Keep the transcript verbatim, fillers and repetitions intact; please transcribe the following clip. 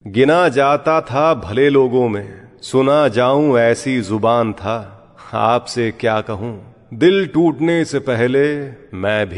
गिना जाता था भले लोगों में, सुना जाऊं ऐसी जुबान था। आपसे क्या कहूं, दिल टूटने से पहले मैं भी